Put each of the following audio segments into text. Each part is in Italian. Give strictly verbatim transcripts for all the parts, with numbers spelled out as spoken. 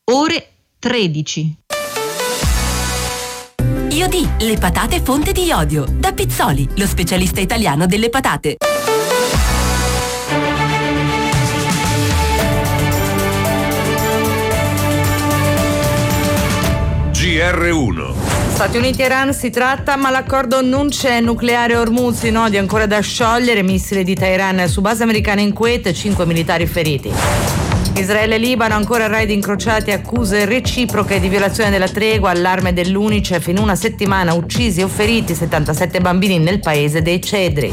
ore tredici. Iodì, le patate fonte di iodio. Da Pizzoli, lo specialista italiano delle patate. G R uno. Stati Uniti e Iran si tratta, ma l'accordo non c'è. Nucleare Hormuz, i nodi ancora da sciogliere, missili di Teheran su base americana in Kuwait, cinque militari feriti. Israele e Libano, ancora raid incrociati, accuse reciproche di violazione della tregua, allarme dell'UNICEF, in una settimana uccisi o feriti settantasette bambini nel paese dei Cedri.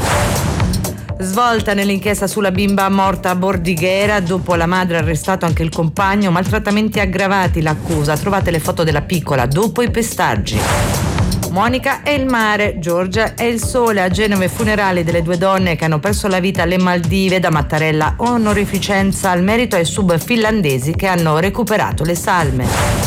Svolta nell'inchiesta sulla bimba morta a Bordighera, dopo la madre arrestato anche il compagno, maltrattamenti aggravati l'accusa, trovate le foto della piccola dopo i pestaggi. Monica è il mare, Giorgia è il sole, a Genova i funerali delle due donne che hanno perso la vita alle Maldive, da Mattarella onorificenza al merito ai sub finlandesi che hanno recuperato le salme.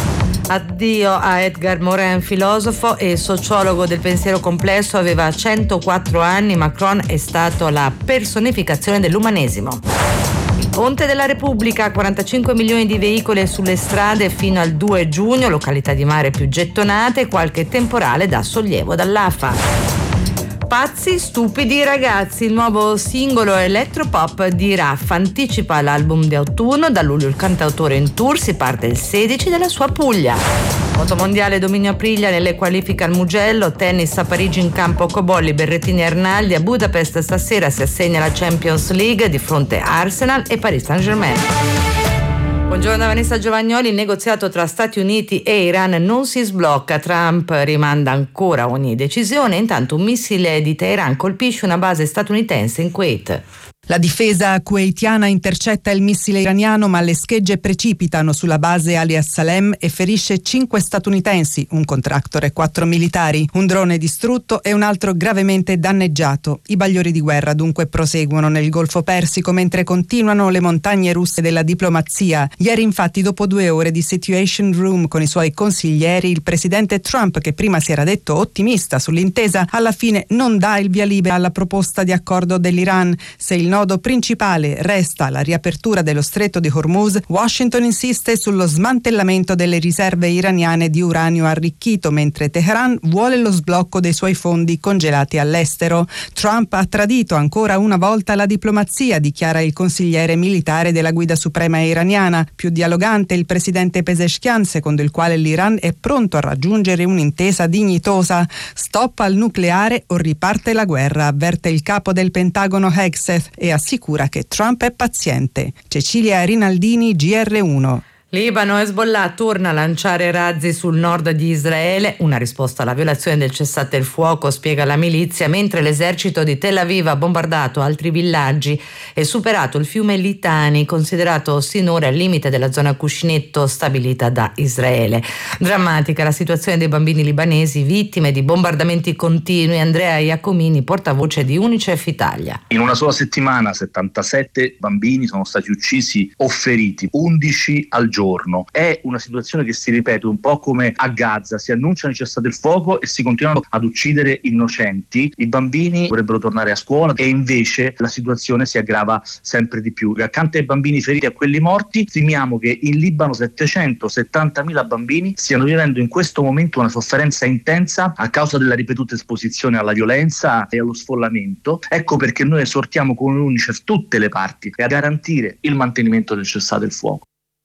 Addio a Edgar Morin, filosofo e sociologo del pensiero complesso, aveva centoquattro anni, Macron è stato la personificazione dell'umanesimo. Il Ponte della Repubblica, quarantacinque milioni di veicoli sulle strade fino al due giugno, località di mare più gettonate, qualche temporale dà sollievo dall'A F A. Pazzi, stupidi ragazzi, il nuovo singolo elettropop di Raff anticipa l'album di autunno, da luglio il cantautore in tour, si parte il sedici dalla sua Puglia. Motomondiale dominio Aprilia nelle qualifiche al Mugello, tennis a Parigi in campo Cobolli, Berrettini e Arnaldi, a Budapest stasera si assegna la Champions League di fronte a Arsenal e Paris Saint-Germain. Buongiorno da Vanessa Giovagnoli. Il negoziato tra Stati Uniti e Iran non si sblocca. Trump rimanda ancora ogni decisione. Intanto un missile di Teheran colpisce una base statunitense in Kuwait. La difesa kuwaitiana intercetta il missile iraniano, ma le schegge precipitano sulla base Ali As-Salem e ferisce cinque statunitensi, un contractor e quattro militari. Un drone distrutto e un altro gravemente danneggiato. I bagliori di guerra dunque proseguono nel Golfo Persico mentre continuano le montagne russe della diplomazia. Ieri infatti, dopo due ore di Situation Room con i suoi consiglieri, il presidente Trump, che prima si era detto ottimista sull'intesa, alla fine non dà il via libera alla proposta di accordo dell'Iran. Se il nodo principale resta la riapertura dello stretto di Hormuz, Washington insiste sullo smantellamento delle riserve iraniane di uranio arricchito, mentre Teheran vuole lo sblocco dei suoi fondi congelati all'estero. Trump ha tradito ancora una volta la diplomazia, dichiara il consigliere militare della guida suprema iraniana. Più dialogante il presidente Pezeshkian, secondo il quale l'Iran è pronto a raggiungere un'intesa dignitosa. Stop al nucleare o riparte la guerra, avverte il capo del Pentagono Hegseth e assicura che Trump è paziente. Cecilia Rinaldini, G R uno. Libano, Hezbollah torna a lanciare razzi sul nord di Israele, una risposta alla violazione del cessate il fuoco, spiega la milizia, mentre l'esercito di Tel Aviv ha bombardato altri villaggi e superato il fiume Litani, considerato sinora al limite della zona cuscinetto stabilita da Israele. Drammatica la situazione dei bambini libanesi vittime di bombardamenti continui. Andrea Iacomini, portavoce di UNICEF Italia. In una sola settimana settantasette bambini sono stati uccisi o feriti, undici al giorno. È una situazione che si ripete un po' come a Gaza: si annunciano il cessate il fuoco e si continuano ad uccidere innocenti. I bambini dovrebbero tornare a scuola e invece la situazione si aggrava sempre di più. Accanto ai bambini feriti e a quelli morti, stimiamo che in Libano settecentosettantamila bambini stiano vivendo in questo momento una sofferenza intensa a causa della ripetuta esposizione alla violenza e allo sfollamento. Ecco perché noi esortiamo con UNICEF tutte le parti a garantire il mantenimento del cessate il fuoco.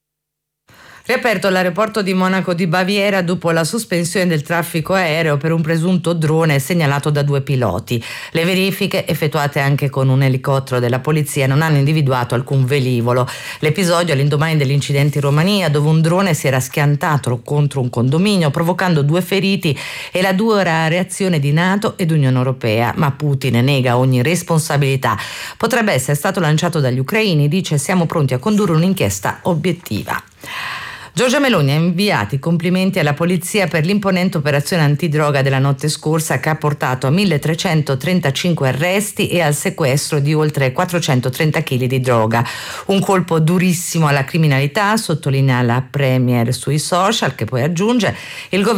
Riaperto l'aeroporto di Monaco di Baviera dopo la sospensione del traffico aereo per un presunto drone segnalato da due piloti. Le verifiche, effettuate anche con un elicottero della polizia, non hanno individuato alcun velivolo. L'episodio all'indomani dell'incidente in Romania, dove un drone si era schiantato contro un condominio provocando due feriti, e la dura reazione di NATO ed Unione Europea. Ma Putin nega ogni responsabilità. Potrebbe essere stato lanciato dagli ucraini, dice: siamo pronti a condurre un'inchiesta obiettiva. Giorgia Meloni ha inviato i complimenti alla polizia per l'imponente operazione antidroga della notte scorsa, che ha portato a milletrecentotrentacinque arresti e al sequestro di oltre quattrocentotrenta chili di droga. Un colpo durissimo alla criminalità, sottolinea la Premier sui social, che poi aggiunge: il governo